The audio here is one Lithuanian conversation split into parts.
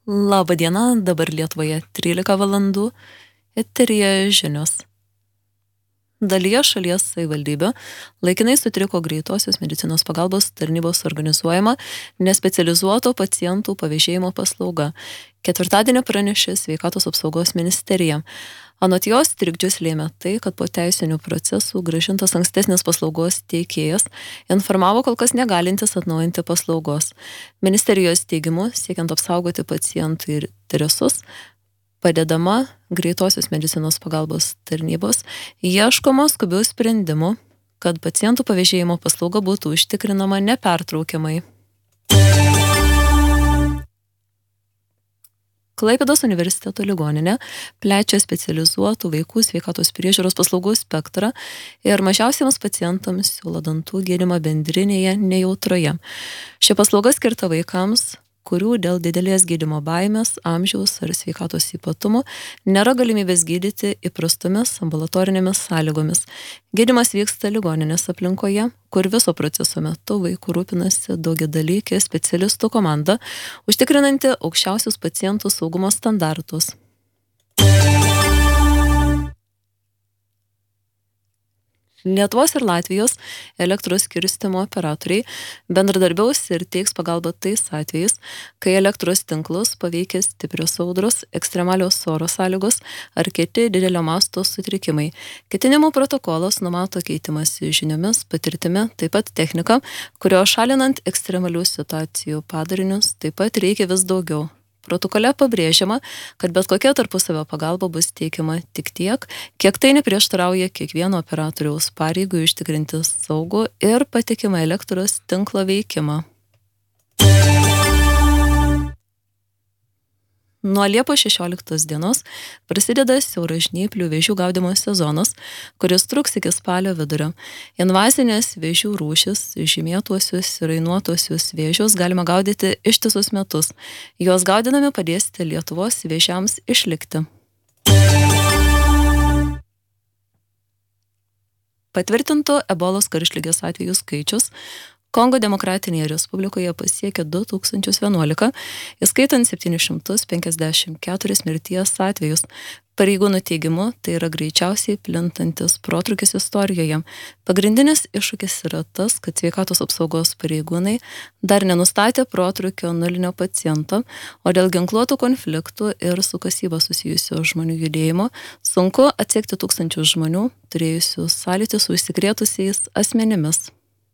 Labą dieną, dabar Lietuvoje 13 valandų, eteryje žinios. Dalyje šalies savivaldybių laikinai sutriko greitosios medicinos pagalbos tarnybos organizuojama nespecializuoto pacientų pavėžėjimo paslauga. Ketvirtadienį pranešė Sveikatos apsaugos ministerija. Anot jos trikdžius lėmė tai, kad po teisinių procesų grąžintas ankstesnis paslaugos teikėjas informavo kol kas negalintis atnaujinti paslaugos. Ministerijos teigimu, siekiant apsaugoti pacientų interesus, padedama greitosios medicinos pagalbos tarnybos, ieškoma skubių sprendimų, kad pacientų pavėžėjimo paslauga būtų užtikrinama nepertraukiamai. Klaipėdos universiteto ligoninė plečia specializuotų vaikų sveikatos priežiūros paslaugų spektrą ir mažiausiems pacientams siūlo dantų gydymą bendrinėje nejautroje. Ši paslauga skirta vaikams, kurių dėl didelės gydymo baimės, amžiaus ar sveikatos ypatumų nėra galimybės gydyti įprastomis ambulatorinėmis sąlygomis. Gydymas vyksta ligoninės aplinkoje, kur viso proceso metu vaikų rūpinasi daugiadalykė specialistų komanda, užtikrinanti aukščiausius pacientų saugumo standartus. Lietuvos ir Latvijos elektros skirstymo operatoriai bendradarbiaus ir teiks pagalbą tais atvejais, kai elektros tinklus paveikia stiprios audros, ekstremalios oro sąlygos ar kiti didelio masto sutrikimai. Ketinimų protokolas numato keitimąsi žiniomis, patirtimi, taip pat technika, kurio šalinant ekstremalių situacijų padarinius taip pat reikia vis daugiau. Protokole pabrėžiama, kad bet kokia tarpusavio pagalba bus teikiama tik tiek, kiek tai neprieštarauja kiekvieno operatoriaus pareigui užtikrinti saugų ir patikimą elektros tinklo veikimą. Nuo Liepos 16 dienos prasideda siauražnyplių vėžių gaudymo sezonas, kuris truks iki spalio vidurio. Invazinės vėžių rūšis, žymėtuosius ir rainuotuosius vėžius galima gaudyti ištisus metus. Juos gaudinami padėsite Lietuvos vėžiams išlikti. Patvirtintų ebolos karštligės atvejų skaičius Kongo Demokratinėje Respublikoje pasiekė 2011, įskaitant 754 mirties atvejus. Pareigūnų teigimu, tai yra greičiausiai plintantis protrūkis istorijoje. Pagrindinis iššūkis yra tas, kad sveikatos apsaugos pareigūnai dar nenustatė protrūkio nulinio paciento, o dėl ginkluotų konfliktų ir su kasyba susijusio žmonių judėjimo sunku atsekti tūkstančius žmonių, turėjusių sąlytį su užsikrėtusiais asmenimis.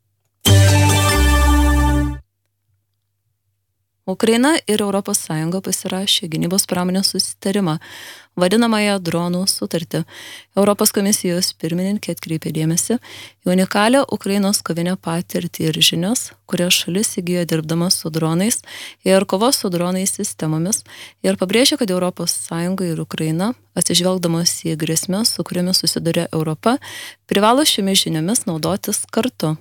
Ukraina ir ES pasirašė gynybos pramonės susitarimą, vadinamąją dronų sutartį. Europos komisijos pirmininkė atkreipė dėmesį į unikalią Ukrainos kovinę patirtį ir žinias, kurias šalis įgijo dirbdama su dronais ir kovos su dronais sistemomis, ir pabrėžė, kad ES ir Ukraina, atsižvelgdamos į grėsmes, su kuriomis susiduria Europa, privalo šiomis žiniomis naudotis kartu.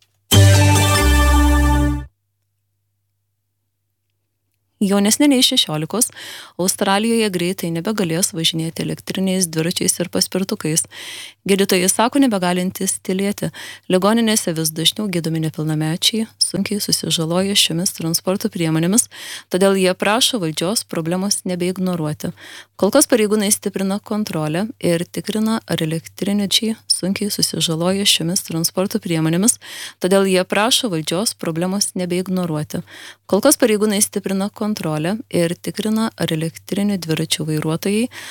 Jaunesni nei 16 Australijoje greitai nebegalės važinėti elektriniais dviračiais ir paspirtukais. Gydytojai sako nebegalintys tylėti. Ligoninėse vis dažniau gydomi nepilnamečiai, sunkiai susižaloja šiomis transporto priemonėmis, todėl jie prašo valdžios problemos nebeignoruoti. Kol kas pareigūnai stiprina kontrolę ir tikrina, ar elektriničiai sunkiai susižaloja šiomis transporto priemonėmis, todėl jie prašo valdžios problemos nebeignoruoti. Kol kas pareigūnai stiprina kontrolę ir tikrina, ar elektrinių dviračių vairuotojai